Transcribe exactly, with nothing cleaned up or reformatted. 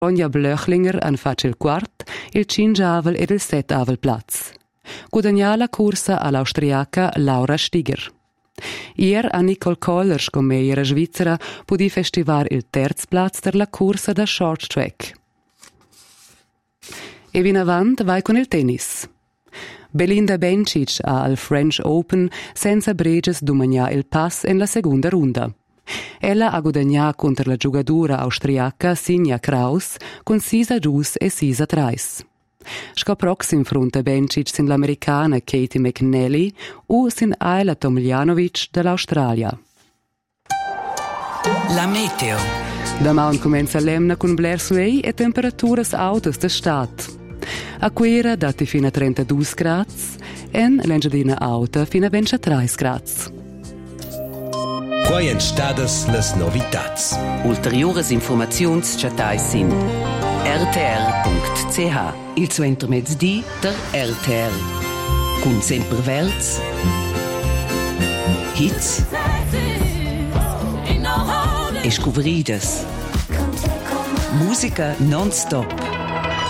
Ronja Blöchlinger han fatto il quart, il cingiavel ed il settavel plaz. Guadagnà la corsa all'austriaca Laura Stiger. Ier a Nicole Koller, scommeiera svizzera, pudi festivar il terz plaz per la corsa da short track. E in avant vai con il tennis. Belinda Bencic ha al French Open senza breges domangià il pass in la seconda ronda. Ella ha guadagnato contro la giocatura austriaca Sinja Kraus con sei a due e sei a tre. Sco proxim fronte Bencic sin l'americana Katie McNally o sin Ayla Tomljanovic dell'Australia. La meteo. Domani comincia l'emna con bler suei e temperaturas altas da stat. A quera dati fino a trentadue gradi e l'engiadina alta fino a ventitré gradi. Quai en stadas las novitats. Ulteriores informazions chatai sin r t r punct c h. Il suo intermezzi der R T R. Con sempre verts, hits e scouvridas. Musica non-stop.